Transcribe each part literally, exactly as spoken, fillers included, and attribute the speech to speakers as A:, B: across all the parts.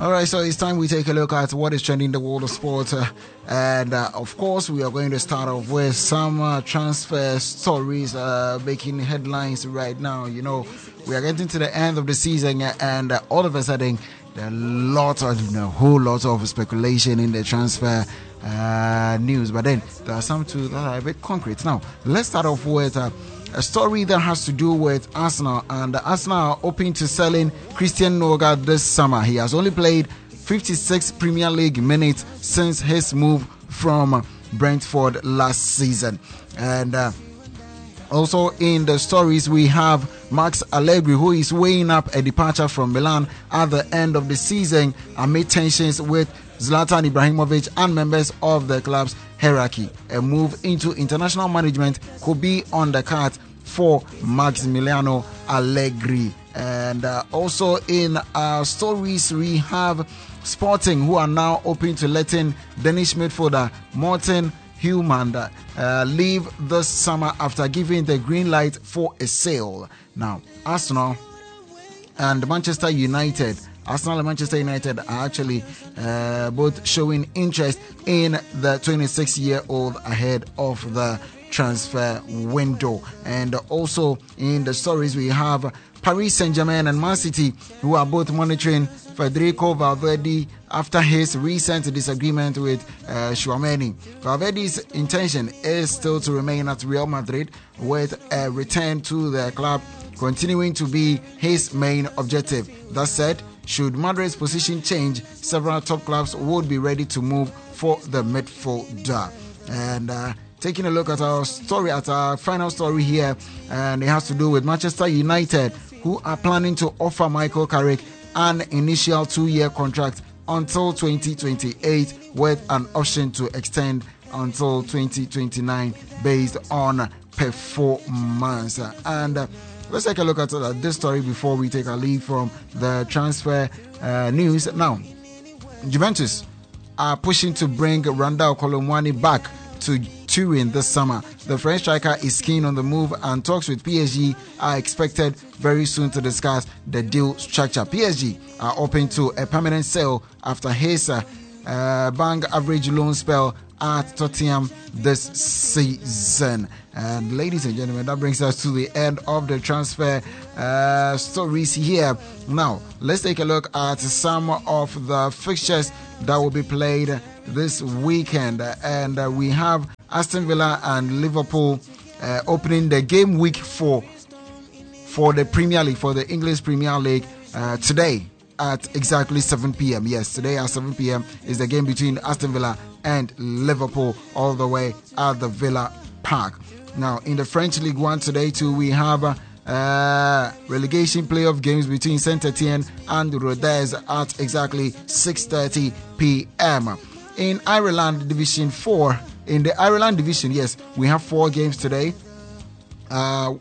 A: All right, so it's time we take a look at what is trending in the world of sport. Uh, and, uh, of course, we are going to start off with some uh, transfer stories uh, making headlines right now. You know, we are getting to the end of the season, and uh, all of a sudden, there are lots of, you know, a whole lot of speculation in the transfer uh, news. But then there are some too that are a bit concrete. Now, let's start off with Uh, a story that has to do with Arsenal, and Arsenal are open to selling Christian Noga this summer. He has only played fifty-six Premier League minutes since his move from Brentford last season. And uh, also in the stories, we have Max Allegri, who is weighing up a departure from Milan at the end of the season amid tensions with Zlatan Ibrahimovic and members of the club's hierarchy. A move into international management could be on the cards for Maximiliano Allegri. And uh, also in our stories, we have Sporting, who are now open to letting Danish midfielder Morten Human uh, leave this summer after giving the green light for a sale. Now, Arsenal and Manchester United Arsenal and Manchester United are actually uh, both showing interest in the twenty-six-year-old ahead of the transfer window. And also in the stories, we have Paris Saint-Germain and Man City, who are both monitoring Federico Valverde after his recent disagreement with uh, Tchouaméni. Valverde's intention is still to remain at Real Madrid, with a return to the club continuing to be his main objective. That said, should Madrid's position change, several top clubs would be ready to move for the midfielder. And uh, taking a look at our story, at our final story here, and it has to do with Manchester United, who are planning to offer Michael Carrick an initial two-year contract until twenty twenty-eight, with an option to extend until twenty twenty-nine based on performance. And uh, let's take a look at uh, this story before we take a leave from the transfer uh, news. Now, Juventus are pushing to bring Randall Colomwani back to Turin this summer. The French striker is keen on the move, and talks with P S G are expected very soon to discuss the deal structure. P S G are open to a permanent sale after his uh, uh, bang average loan spell at Tottenham this season. And ladies and gentlemen, that brings us to the end of the transfer uh, stories here. Now, let's take a look at some of the fixtures that will be played this weekend. And uh, we have Aston Villa and Liverpool uh, opening the game week four for the Premier League, for the English Premier League uh, today at exactly seven p.m. Yes, today at seven p.m. is the game between Aston Villa and Liverpool, all the way at the Villa Park. Now, in the French League One today too, we have uh, relegation playoff games between Saint-Etienne and Rodez at exactly six thirty p.m. In Ireland Division four, in the Ireland Division, yes, we have four games today. Uh,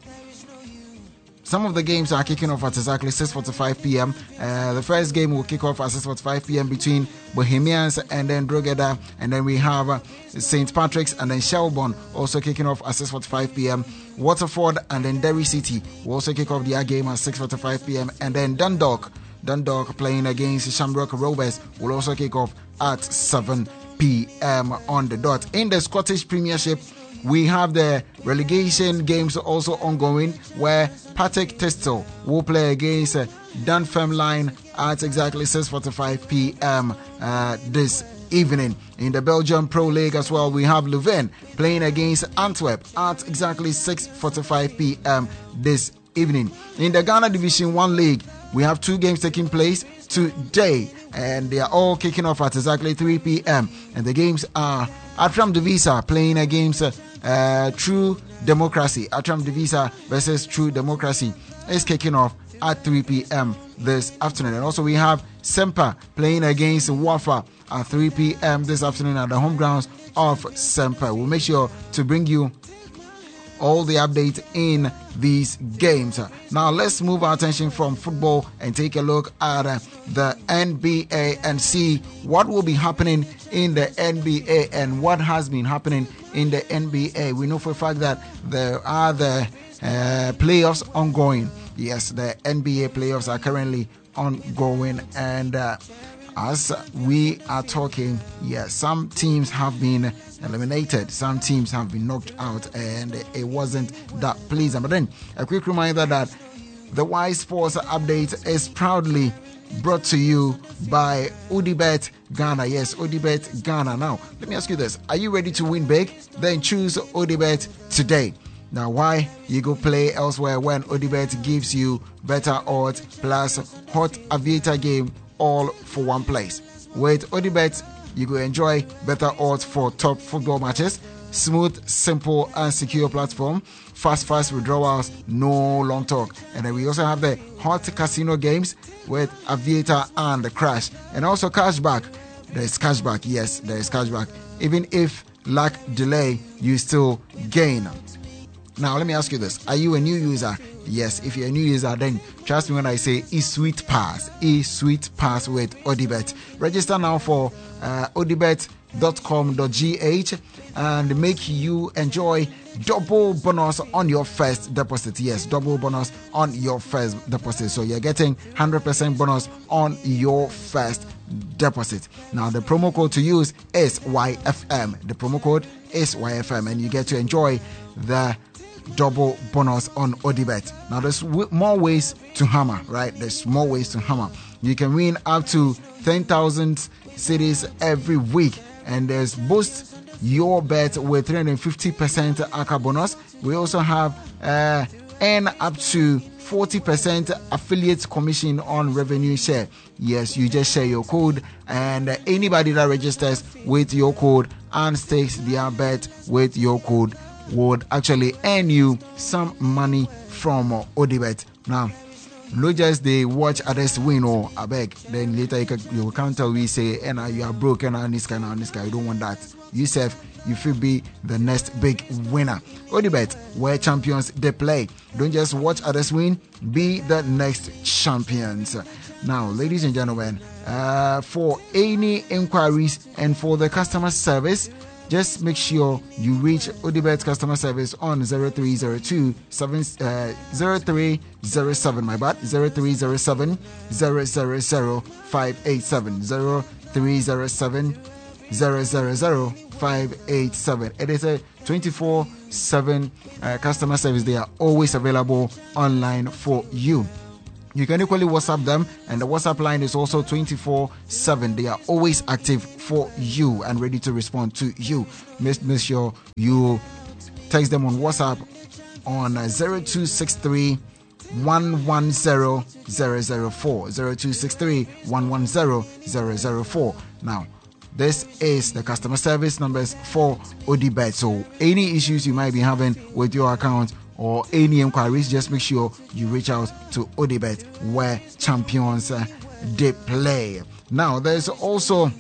A: Some of the games are kicking off at exactly six forty-five p.m. Uh, the first game will kick off at six forty-five p.m. between Bohemians and then Drogheda. And then we have uh, Saint Patrick's and then Shelbourne also kicking off at six forty-five p.m. Waterford and then Derry City will also kick off their game at six forty-five p.m. And then Dundalk, Dundalk playing against Shamrock Rovers will also kick off at seven p.m. on the dot. In the Scottish Premiership, we have the relegation games also ongoing, where Partick Thistle will play against uh, Dunfermline at exactly six forty-five p.m. Uh, this evening. In the Belgium Pro League as well, we have Leuven playing against Antwerp at exactly six forty-five p.m. this evening. In the Ghana Division one League, we have two games taking place today, and they are all kicking off at exactly three p.m. And the games are Atram Devisa playing against uh, uh, True Democracy. Atram Devisa versus True Democracy is kicking off at three p.m. this afternoon. And also we have Semper playing against Wafa at three p.m. this afternoon at the home grounds of Semper. We'll make sure to bring you all the updates in these games. Now let's move our attention from football and take a look at uh, the N B A and see what will be happening in the N B A and what has been happening in the N B A. We know for a fact that there are the uh, playoffs ongoing. Yes, the N B A playoffs are currently ongoing, and uh, as we are talking, yes, some teams have been eliminated, some teams have been knocked out, and it wasn't that pleasing. But then, a quick reminder that the Y Sports Update is proudly brought to you by Odibet Ghana. Yes, Odibet Ghana. Now, let me ask you this. Are you ready to win big? Then choose Odibet today. Now, why you go play elsewhere when Odibet gives you better odds plus hot aviator game all for one place? With Odibet, you go enjoy better odds for top football matches, smooth, simple, and secure platform, fast, fast withdrawals, no long talk. And then we also have the hot casino games with Aviator and the Crash, and also cashback. There's cashback, yes, there is cashback. Even if luck delay, you still gain. Now, let me ask you this. Are you a new user? Yes, if you're a new user, then trust me when I say eSweet Pass. eSweet Pass with Odibet. Register now for uh, odibet dot com dot g h and make you enjoy double bonus on your first deposit. Yes, double bonus on your first deposit. So you're getting one hundred percent bonus on your first deposit. Now, the promo code to use is Y F M. The promo code is Y F M, and you get to enjoy the double bonus on Odibet. Now, there's w- more ways to hammer, right? There's more ways to hammer. You can win up to ten thousand cities every week, and there's boost your bet with three hundred fifty percent A C A bonus. We also have uh, earn up to forty percent affiliate commission on revenue share. Yes, you just share your code, and uh, anybody that registers with your code and stakes their bet with your code would actually earn you some money from uh, Odibet. Now, not just they watch others win or I beg, then later you can, you can't tell we say, and you are broken and this guy and this guy. You don't want that. Yourself, you should be the next big winner. Odibet, where champions they play. Don't just watch others win, be the next champions. Now, ladies and gentlemen, uh, for any inquiries and for the customer service, just make sure you reach Odibet customer service on zero three zero two seven zero three zero seven. My bad, zero three zero seven zero zero zero five eight seven zero three zero seven zero zero zero five eight seven. It is a twenty-four seven uh, customer service. They are always available online for you. You can equally WhatsApp them, and the WhatsApp line is also twenty-four seven. They are always active for you and ready to respond to you. Make, make sure you text them on WhatsApp on uh, zero two six three one one zero zero zero four. zero two six three one one zero zero zero four. Now, this is the customer service numbers for Odibet. So any issues you might be having with your account or any inquiries, just make sure you reach out to Odibet, where champions uh, they play. Now, there's also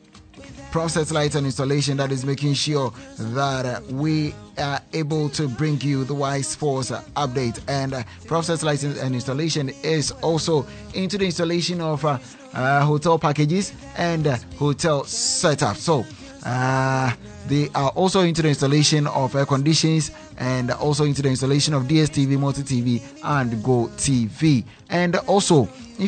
A: Process Light and Installation that is making sure that uh, we are able to bring you the Y Sports uh, update. And uh, Process Light and Installation is also into the installation of uh, uh, hotel packages and uh, hotel setup. So, uh, they are also into the installation of air conditions and also into the installation of D S T V, Multi T V, and Go T V. And also,